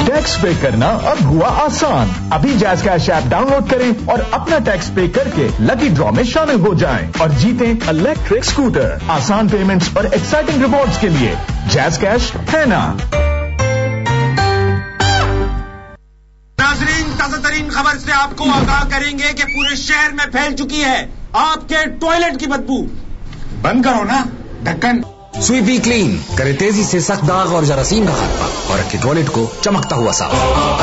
Tax पे करना अब हुआ आसान। अभी जैज़ कैश ऐप डाउनलोड करें और अपना टैक्स पे करके लकी ड्रॉ में शामिल हो जाएं और जीतें इलेक्ट्रिक स्कूटर। आसान पेमेंट्स और एक्साइटिंग रिवॉर्ड्स के लिए जैज़ कैश है ना। नाज़रीन, ताज़ा तरीन खबर से आपको आगाह करेंगे कि पूरे शहर में फैल चुकी है आपके टॉयलेट की बदबू। बंद करो ना ढक्कन। स्वीपी क्लीन करे तेजी से सख्त दाग और जरासीम का खात्मा और रखे टॉयलेट को चमकता हुआ साफ।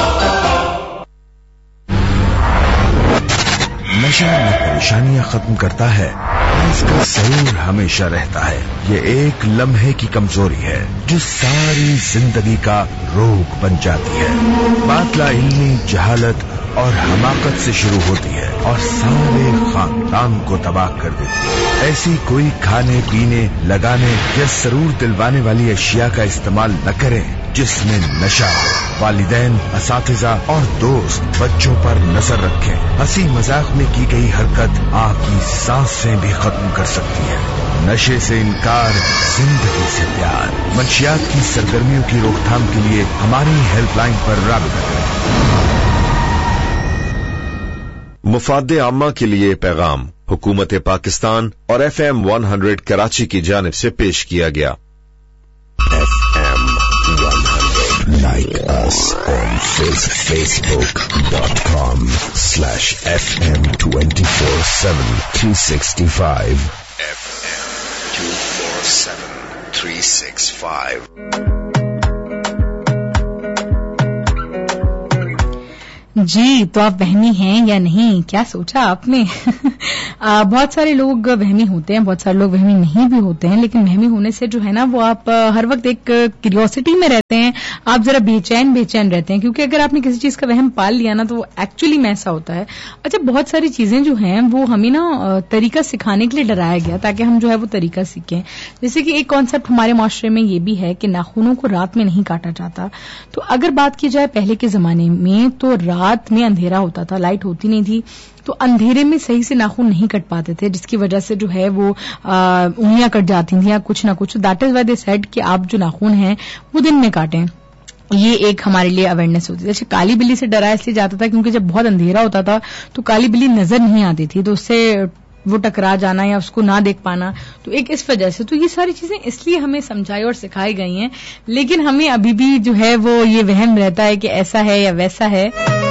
नशा न परेशानियां खत्म करता है, इसका सरूर हमेशा रहता है। ये एक लम्हे की कमजोरी है जो सारी जिंदगी का रोग बन जाती है। बातला इल्मी जहालत और हमाकत से शुरू होती है और सारे खानदान को तबाह कर देती है। ऐसी कोई खाने पीने लगाने या सरूर दिलवाने वाली अशिया का इस्तेमाल न करें जिसमें नशा हो। वालिदैन, असातिज़ा और दोस्त बच्चों पर नजर रखें। हंसी मजाक में की गई हरकत आपकी सांसें भी खत्म कर सकती है। नशे से इनकार, जिंदगी से प्यार। मंशियात की सरगर्मियों की रोकथाम के लिए हमारी हेल्पलाइन पर राबिता करें। मुफादे आम्मा के लिए पैगाम हुकूमत पाकिस्तान और FM 100 कराची की जानिब से पेश किया गया। FM 100 like us on facebook.com/FM 24/7 365 FM 24/7 365। जी, तो आप वहमी हैं या नहीं, क्या सोचा आपने? बहुत सारे लोग वहमी होते हैं, बहुत सारे लोग वहमी नहीं भी होते हैं, लेकिन वहमी होने से जो है ना वो आप हर वक्त एक क्यूरियोसिटी में रहते हैं, आप जरा बेचैन रहते हैं, क्योंकि अगर आपने किसी चीज का वहम पाल लिया ना तो वो एक्चुअली में ऐसा होता है। अच्छा, बहुत सारी चीजें जो हैं वो हमें ना तरीका सिखाने के लिए डराया गया ताकि हम जो है वो तरीका सीखें। जैसे कि एक कॉन्सेप्ट हमारे माशरे में ये भी है कि नाखूनों को रात में नहीं काटा जाता। तो अगर बात की जाए पहले के जमाने में तो रात में अंधेरा होता था, लाइट होती नहीं थी, तो अंधेरे में सही से नाखून नहीं कट पाते थे, जिसकी वजह से जो है वो उंगलियां कट जाती थी या कुछ ना कुछ। That is why they said कि आप जो नाखून हैं वो दिन में काटें। ये एक हमारे लिए अवेयरनेस होती थी। अच्छा, काली बिल्ली से डराया इसलिए जाता था क्योंकि जब बहुत अंधेरा होता था तो काली बिल्ली नजर नहीं आती थी, तो उससे वो टकरा जाना या उसको ना देख पाना, तो एक इस वजह से। तो ये सारी चीजें इसलिए हमें समझाई और सिखाई गई हैं, लेकिन हमें अभी भी जो है वो ये वहम रहता है कि ऐसा है या वैसा है।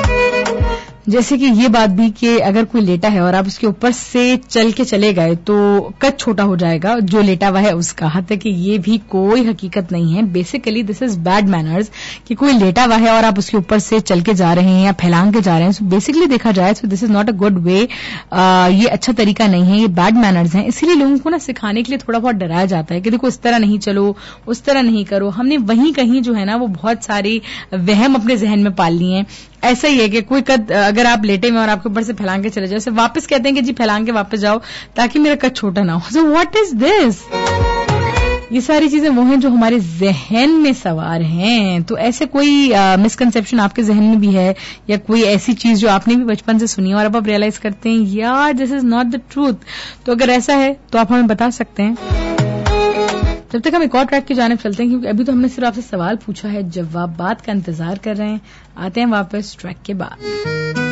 जैसे कि ये बात भी कि अगर कोई लेटा है और आप उसके ऊपर से चल के चले गए तो कद छोटा हो जाएगा जो लेटा हुआ है उसका। हालांकि ये भी कोई हकीकत नहीं है। Basically this is bad manners कि कोई लेटा हुआ है और आप उसके ऊपर से चल के जा रहे हैं या फैलांग के जा रहे हैं। सो बेसिकली देखा जाए तो this is not a good way. ये अच्छा तरीका नहीं है, ये बैड मैनर्स हैं। इसीलिए लोगों को ना सिखाने के लिए थोड़ा बहुत डराया जाता है कि देखो इस तरह नहीं चलो, उस तरह नहीं करो। हमने वहीं कहीं जो है ना वो बहुत सारी वहम अपने जहन में पाल लिए हैं। ऐसा ही है कि कोई कद अगर आप लेटे में और आपके ऊपर से फैलांग के चले जाओ, उसे वापस कहते हैं कि जी फैलांग के वापस जाओ ताकि मेरा कद छोटा ना हो। So what is this? ये सारी चीजें वो हैं जो हमारे जहन में सवार हैं। तो ऐसे कोई मिसकंसेप्शन आपके जहन में भी है या कोई ऐसी चीज जो आपने भी बचपन से सुनी और अब आप रियलाइज करते हैं यार this is not the truth, तो अगर ऐसा है तो आप हमें बता सकते हैं। जब तक हम एक और ट्रैक की जानिब चलते हैं, क्योंकि अभी तो हमने सिर्फ आपसे सवाल पूछा है, जवाब बात का इंतजार कर रहे हैं। आते हैं वापस ट्रैक के बाद।